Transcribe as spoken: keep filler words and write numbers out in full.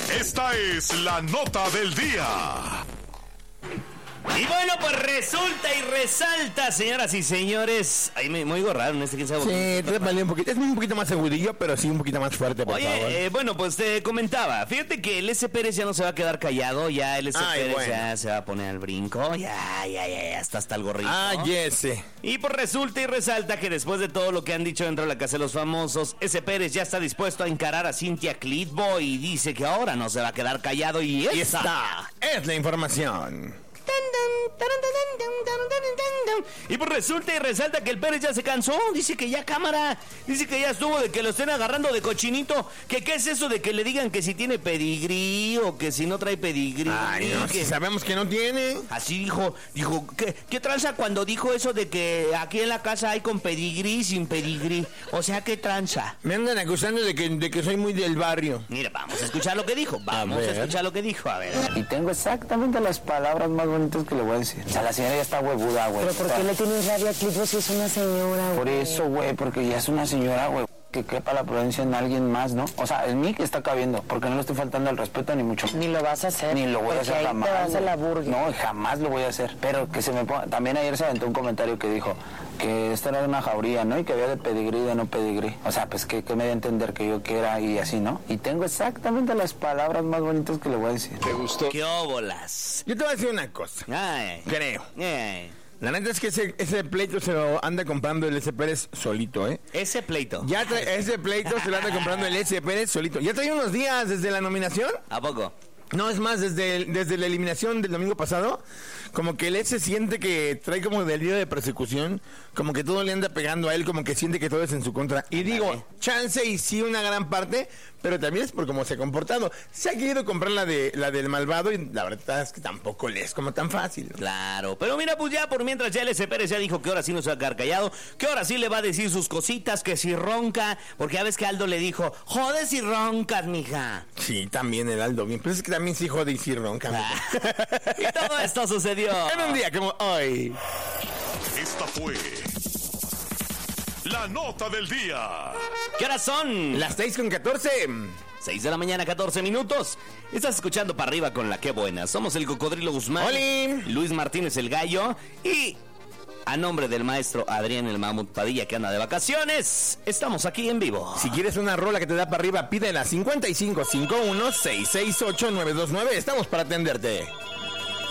Esta es la nota del día. Y bueno, pues resulta y resalta, señoras y señores. Ahí me, me oigo raro, no sé quién sabe. Sí, te vale un poquito. Es un poquito más agudillo, pero sí un poquito más fuerte, por Oye, favor. eh, bueno, pues te comentaba. Fíjate que el S. Pérez ya no se va a quedar callado. Ya el S. Ay, Pérez bueno. ya se va a poner al brinco. Ya, ya, ya, ya está hasta el gorrito. Ah, Jesse. Y pues resulta y resalta que después de todo lo que han dicho dentro de la Casa de los Famosos, S. Pérez ya está dispuesto a encarar a Cynthia Clitbo y dice que ahora no se va a quedar callado. Y Y esta esta es la información. Y pues resulta y resalta que el Pérez ya se cansó. Dice que ya cámara. Dice que ya estuvo de que lo estén agarrando de cochinito. Que qué es eso de que le digan que si tiene pedigrí o que si no trae pedigrí. Ay, no, que... si sabemos que no tiene. Así dijo, dijo, ¿qué, ¿qué tranza cuando dijo eso de que aquí en la casa hay con pedigrí, sin pedigrí? O sea, ¿qué tranza? Me andan acusando de que, de que soy muy del barrio. Mira, vamos a escuchar lo que dijo. Vamos a, a escuchar lo que dijo, a ver. Y tengo exactamente las palabras más bonitas que le voy a decir. O sea, la señora ya está huevuda, güey. ¿Pero por qué le tienes rabia a Clitbo si es una señora, güey? Por eso, güey, porque ya es una señora, güey. Que quepa la prudencia en alguien más, ¿no? O sea, en mí que está cabiendo, porque no le estoy faltando el respeto ni mucho. Ni lo vas a hacer. Ni lo voy a hacer ahí jamás. te vas a la burger. No, jamás lo voy a hacer. Pero que se me ponga... También ayer se aventó un comentario que dijo que esta era una jauría, ¿no? Y que había de pedigrí y de no pedigrí. O sea, pues que, que me dio a entender que yo que era y así, ¿no? Y tengo exactamente las palabras más bonitas que le voy a decir. ¿Te gustó? ¿Qué óbolas? Yo te voy a decir una cosa. Ay. Creo. Ay. La neta es que ese, ese pleito se lo anda comprando el S. Pérez solito, ¿eh? Ese pleito. Ya trae, ese pleito se lo anda comprando el S. Pérez solito. Ya trae unos días desde la nominación. ¿A poco? No, es más, desde, desde la eliminación del domingo pasado, como que él se siente que trae como delirio de persecución, como que todo le anda pegando a él, como que siente que todo es en su contra. Y digo, chance y sí una gran parte, pero también es por cómo se ha comportado. Se ha querido comprar la de la del malvado y la verdad es que tampoco le es como tan fácil, ¿no? Claro, pero mira, pues ya por mientras ya el S. Pérez ya dijo que ahora sí no se va a quedar callado, que ahora sí le va a decir sus cositas, que si ronca, porque ya ves que Aldo le dijo, jode si roncas, mija. Sí, también el Aldo bien, pero es que también sí jode y sí ronca. Y todo esto sucedió en un día como hoy. Esta fue la nota del día. ¿Qué horas son? Las seis con catorce. seis de la mañana, catorce minutos. Estás escuchando Para Arriba con La Qué Buena. Somos el Cocodrilo Guzmán. ¡Oli! Luis Martínez el Gallo. Y a nombre del maestro Adrián el Mamut Padilla, que anda de vacaciones, estamos aquí en vivo. Si quieres una rola que te da para arriba, pídela cincuenta y cinco cincuenta y uno, seiscientos sesenta y ocho, novecientos veintinueve. Estamos para atenderte.